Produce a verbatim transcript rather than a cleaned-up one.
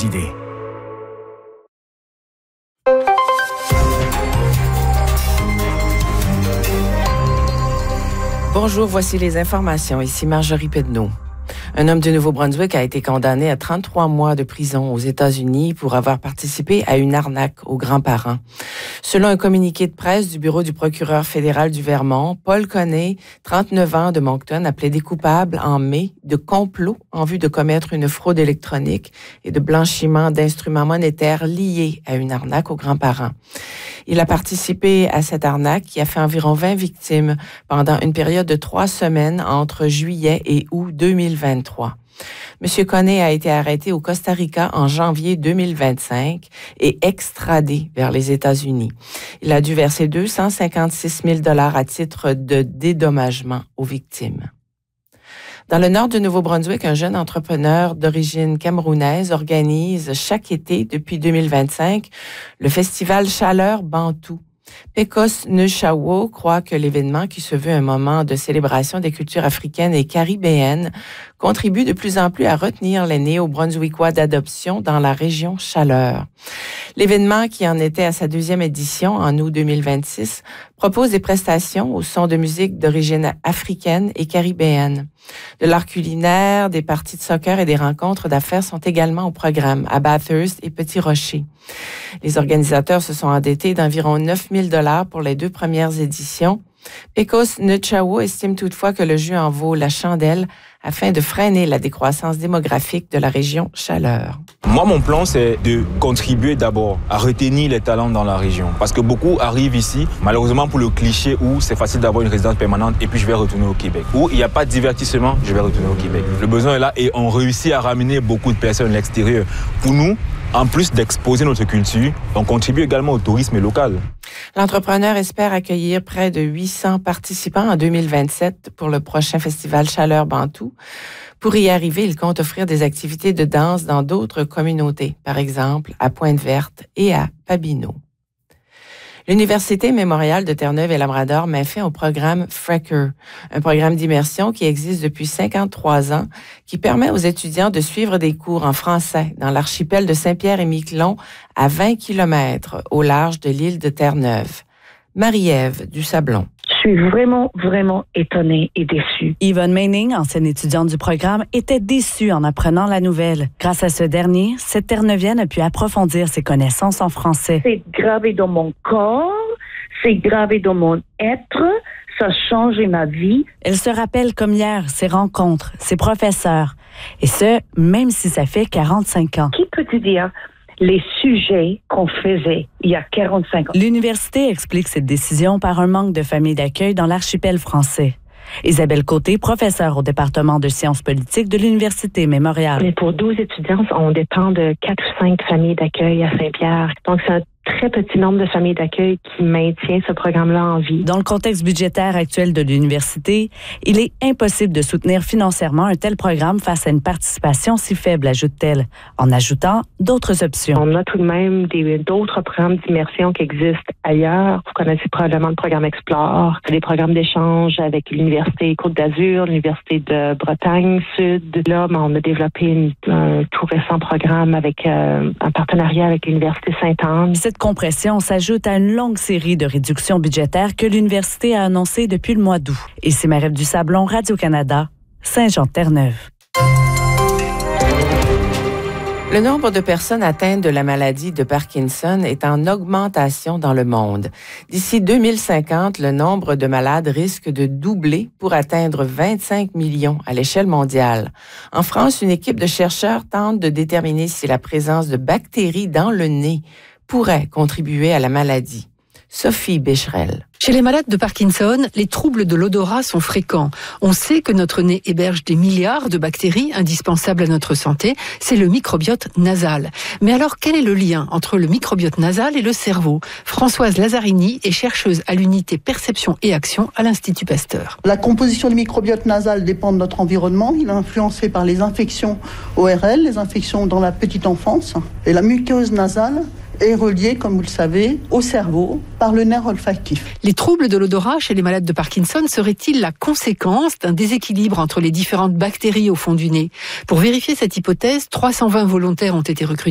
idées. Bonjour, voici les informations. Ici Marjorie Pedneau. Un homme du Nouveau-Brunswick a été condamné à trente-trois mois de prison aux États-Unis pour avoir participé à une arnaque aux grands-parents. Selon un communiqué de presse du bureau du procureur fédéral du Vermont, Paul Conney, trente-neuf ans, de Moncton, a plaidé coupable en mai de complot en vue de commettre une fraude électronique et de blanchiment d'instruments monétaires liés à une arnaque aux grands-parents. Il a participé à cette arnaque qui a fait environ vingt victimes pendant une période de trois semaines entre juillet et août deux mille vingt-trois. M. Conney a été arrêté au Costa Rica en janvier deux mille vingt-cinq et extradé vers les États-Unis. Il a dû verser deux cent cinquante-six mille dollars à titre de dédommagement aux victimes. Dans le nord du Nouveau-Brunswick, un jeune entrepreneur d'origine camerounaise organise chaque été depuis deux mille vingt-cinq le festival Chaleur Bantou. Pecos Nushawo croit que l'événement, qui se veut un moment de célébration des cultures africaines et caribéennes, contribue de plus en plus à retenir les Néo-Brunswickois d'adoption dans la région Chaleur. L'événement, qui en était à sa deuxième édition en août deux mille vingt-six, propose des prestations au son de musique d'origine africaine et caribéenne. De l'art culinaire, des parties de soccer et des rencontres d'affaires sont également au programme à Bathurst et Petit Rocher. Les organisateurs se sont endettés d'environ neuf mille dollars pour les deux premières éditions. Pecos Nushawo estime toutefois que le jeu en vaut la chandelle afin de freiner la décroissance démographique de la région Chaleur. Moi, mon plan, c'est de contribuer d'abord à retenir les talents dans la région. Parce que beaucoup arrivent ici, malheureusement pour le cliché où c'est facile d'avoir une résidence permanente et puis je vais retourner au Québec. Où il n'y a pas de divertissement, je vais retourner au Québec. Le besoin est là et on réussit à ramener beaucoup de personnes à l'extérieur. Pour nous, en plus d'exposer notre culture, on contribue également au tourisme local. L'entrepreneur espère accueillir près de huit cents participants en deux mille vingt-sept pour le prochain festival Chaleur Bantou. Pour y arriver, il compte offrir des activités de danse dans d'autres communautés, par exemple à Pointe-Verte et à Pabineau. L'Université Mémorial de Terre-Neuve et Labrador met fin au programme Frecker, un programme d'immersion qui existe depuis cinquante-trois ans, qui permet aux étudiants de suivre des cours en français dans l'archipel de Saint-Pierre-et-Miquelon à vingt kilomètres au large de l'île de Terre-Neuve. Marie-Ève du Sablon. Je suis vraiment, vraiment étonnée et déçue. Yvonne Meining, ancienne étudiante du programme, était déçue en apprenant la nouvelle. Grâce à ce dernier, cette Terre-Neuvienne a pu approfondir ses connaissances en français. C'est gravé dans mon corps, c'est gravé dans mon être, ça a changé ma vie. Elle se rappelle comme hier ses rencontres, ses professeurs. Et ce, même si ça fait quarante-cinq ans. Qui peut te dire les sujets qu'on faisait il y a quarante-cinq ans? L'université explique cette décision par un manque de familles d'accueil dans l'archipel français. Isabelle Côté, professeure au département de sciences politiques de l'Université Mémorial. Mais pour douze étudiants, on dépend de quatre ou cinq familles d'accueil à Saint-Pierre. Donc, c'est un très petit nombre de familles d'accueil qui maintient ce programme-là en vie. Dans le contexte budgétaire actuel de l'université, il est impossible de soutenir financièrement un tel programme face à une participation si faible, ajoute-t-elle, en ajoutant d'autres options. On a tout de même des, d'autres programmes d'immersion qui existent ailleurs. Vous connaissez probablement le programme Explore, des programmes d'échange avec l'Université Côte d'Azur, l'Université de Bretagne Sud. Là, on a développé une, un tout récent programme avec euh, un partenariat avec l'Université Sainte-Anne. Cette compression s'ajoute à une longue série de réductions budgétaires que l'université a annoncées depuis le mois d'août. Ici Marie-Ève du Sablon, Radio-Canada, Saint-Jean-de-Terre-Neuve. Le nombre de personnes atteintes de la maladie de Parkinson est en augmentation dans le monde. D'ici deux mille cinquante, le nombre de malades risque de doubler pour atteindre vingt-cinq millions à l'échelle mondiale. En France, une équipe de chercheurs tente de déterminer si la présence de bactéries dans le nez pourrait contribuer à la maladie. Sophie Becherel. Chez les malades de Parkinson, les troubles de l'odorat sont fréquents. On sait que notre nez héberge des milliards de bactéries indispensables à notre santé. C'est le microbiote nasal. Mais alors, quel est le lien entre le microbiote nasal et le cerveau? Françoise Lazzarini est chercheuse à l'unité perception et action à l'Institut Pasteur. La composition du microbiote nasal dépend de notre environnement. Il est influencé par les infections O R L, les infections dans la petite enfance. Et la muqueuse nasale est reliée, comme vous le savez, au cerveau par le nerf olfactif. Les troubles de l'odorat chez les malades de Parkinson seraient-ils la conséquence d'un déséquilibre entre les différentes bactéries au fond du nez? Pour vérifier cette hypothèse, trois cent vingt volontaires ont été recrutés